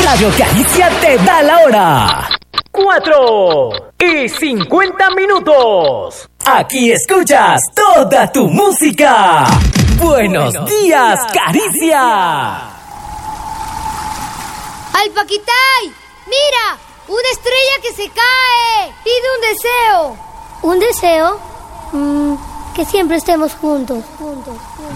Radio Caricia te da la hora. 4:50. Aquí escuchas toda tu música. Buenos días, Caricia. ¡Al Paquitay! ¡Mira! ¡Una estrella que se cae! ¡Pide un deseo! ¿Un deseo? Que siempre estemos juntos.